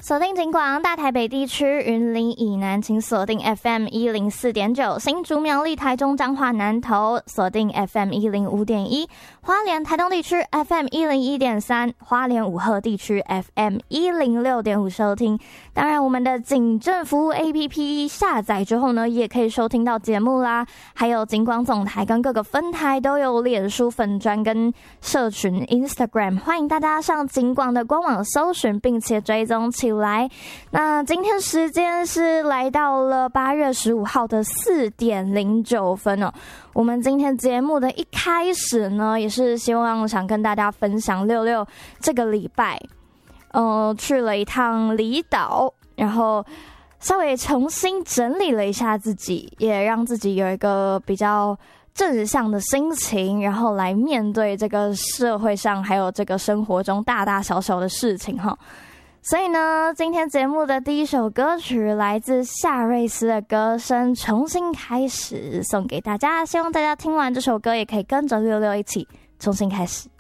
锁定警广大台北地区云林以南，请锁定 FM 104.9，新竹苗栗台中彰化南投锁定 FM 105.1，花莲台东地区 FM 101.3，花莲武鹤地区 FM 106.5收听。当然，我们的警政服务 APP 下载之后呢，也可以收听到节目啦。还有警广总台跟各个分台都有脸书粉专跟社群 Instagram， 欢迎大家上警广的官网搜寻，并且追踪起来。那今天时间是来到了8月15号的4点09分哦。我们今天节目的一开始呢，也是希望想跟大家分享66这个礼拜去了一趟离岛，然后稍微重新整理了一下自己，也让自己有一个比较正向的心情，然后来面对这个社会上还有这个生活中大大小小的事情哈。所以呢，今天节目的第一首歌曲来自夏瑞斯的歌声《重新开始》，送给大家，希望大家听完这首歌也可以跟着66一起重新开始。